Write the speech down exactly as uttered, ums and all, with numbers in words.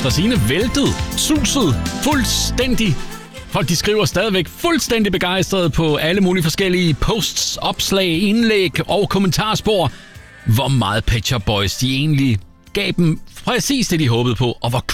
Dræsine væltet, suset, fuldstændig. Folk de skriver stadigvæk fuldstændig begejstret på alle mulige forskellige posts, opslag, indlæg og kommentarspor, hvor meget Pet Shop Boys de egentlig gav dem præcis det, de håbede på, og hvor